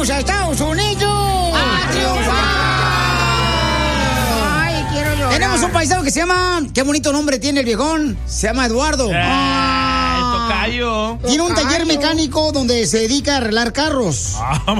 ¡Vamos a Estados Unidos! ¡A triunfar! ¡Ay, quiero llorar! Tenemos un paisano que se llama... Qué bonito nombre tiene el viejón. Se llama Eduardo. Tocayo. Tiene un taller mecánico donde se dedica a arreglar carros.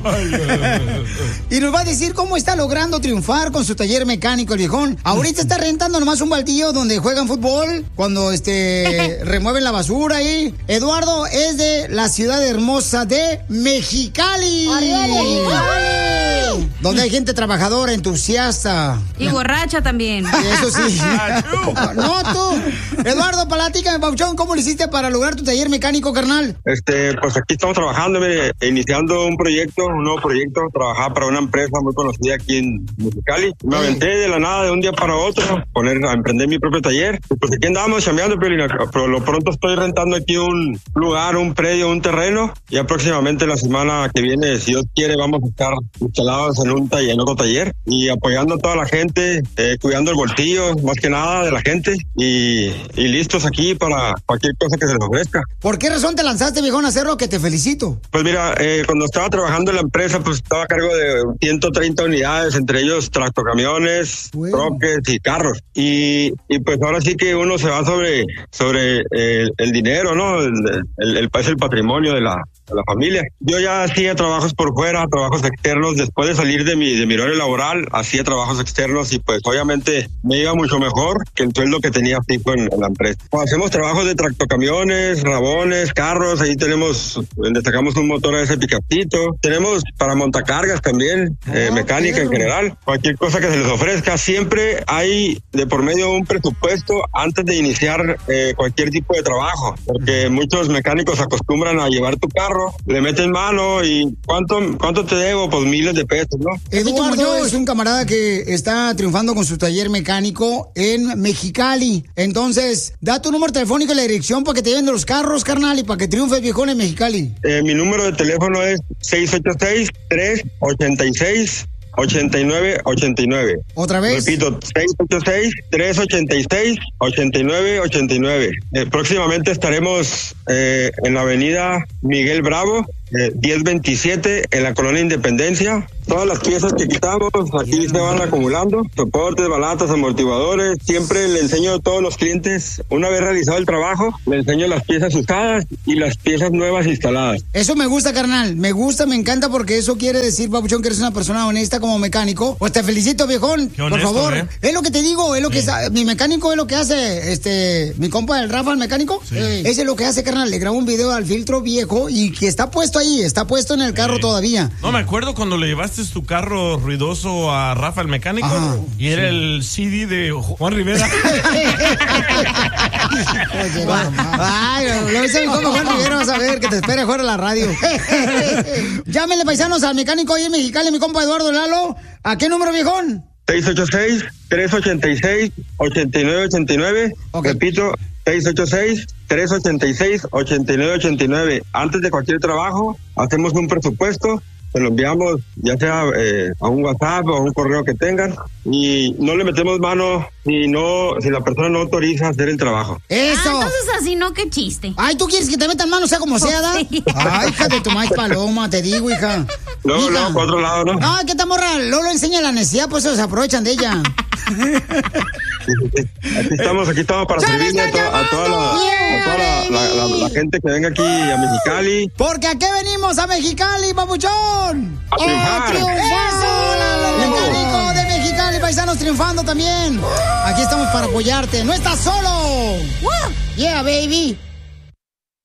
Y nos va a decir cómo está logrando triunfar con su taller mecánico el viejón. Ahorita está rentando nomás un baldío donde juegan fútbol, cuando remueven la basura ahí. Eduardo es de la ciudad hermosa de Mexicali. ¡Arriba Mexicali! Donde hay gente trabajadora, entusiasta. Y borracha también. Eso sí. No, tú. Eduardo, platícame, Pauchón, ¿cómo lo hiciste para lograr tu taller mecánico, carnal? Pues aquí estamos trabajando, iniciando un nuevo proyecto. Trabajaba para una empresa muy conocida aquí en Mexicali. Me aventé de la nada de un día para otro a emprender mi propio taller. Y pues aquí andamos chambeando, pero lo pronto estoy rentando aquí un lugar, un predio, un terreno. Y próximamente la semana que viene, si Dios quiere, vamos a estar instalados en otro taller y apoyando a toda la gente, cuidando el bolsillo, más que nada, de la gente y listos aquí para cualquier cosa que se les ofrezca. ¿Por qué razón te lanzaste, viejón, a hacerlo? Que te felicito. Pues mira, cuando estaba trabajando en la empresa, pues estaba a cargo de 130 unidades, entre ellos tractocamiones, troques y carros. Y pues ahora sí que uno se va sobre el dinero, ¿no? El patrimonio de la familia. Yo ya hacía trabajos por fuera, trabajos externos. Después de salir de mi horario laboral, hacía trabajos externos y pues obviamente me iba mucho mejor que el sueldo que tenía fijo en la empresa. Pues hacemos trabajos de tractocamiones, rabones, carros. Ahí destacamos un motor a ese picapito. Tenemos para montacargas también, mecánica en general. Cualquier cosa que se les ofrezca. Siempre hay de por medio un presupuesto antes de iniciar cualquier tipo de trabajo, porque muchos mecánicos acostumbran a llevar tu carro, le meten mano y ¿cuánto te debo? Pues miles de pesos, ¿no? Eduardo es un camarada que está triunfando con su taller mecánico en Mexicali. Entonces, da tu número telefónico y la dirección para que te lleven de los carros, carnal, y para que triunfe el viejón en Mexicali. Mi número de teléfono es 686-386-8989. ¿Otra vez? Repito, 686-386-8989. Próximamente estaremos en la avenida Miguel Bravo, 1027, en la colonia Independencia. Todas las piezas que quitamos aquí se van acumulando, soportes, balatas, amortiguadores. Siempre le enseño a todos los clientes, una vez realizado el trabajo, le enseño las piezas usadas y las piezas nuevas instaladas. Eso me gusta, carnal, me encanta, porque eso quiere decir, papuchón, que eres una persona honesta como mecánico. Pues te felicito, viejón. Qué honesto, por favor. Es lo que te digo, es lo que mi mecánico es lo que hace, mi compa el Rafa, el mecánico, ese es lo que hace, carnal. Le grabo un video al filtro viejo y que está puesto ahí, está puesto en el carro todavía. No, me acuerdo cuando le llevaste tu carro ruidoso a Rafa el mecánico. Ajá, y era el CD de Juan Rivera. Ay, lo hice como Juan Rivera, vas a ver, que te espere fuera de la radio. Llámenle, paisanos, al mecánico ahí en Mexicali, mi compa Eduardo Lalo. ¿A qué número, viejón? 686-386-8989. Okay. Repito, 686-386-8989. Antes de cualquier trabajo, hacemos un presupuesto, se lo enviamos ya sea a un WhatsApp o a un correo que tengan y no le metemos mano si la persona no autoriza hacer el trabajo. ¡Eso! Entonces así no, qué chiste. Ay, ¿tú quieres que te metan mano sea como sea, da? Sí. Ay, hija de tu maíz paloma, te digo, hija. Luego, por otro lado, ¿no? No, ¿qué tal, morra? Luego enseña la necesidad, pues se aprovechan de ella. Aquí estamos para servirle a toda la gente que venga aquí a Mexicali. Porque aquí venimos a Mexicali, papuchón. ¡A triunfar! ¡Eso! El mecánico de Mexicali, paisanos triunfando también. Aquí estamos para apoyarte. ¡No estás solo! Yeah, baby.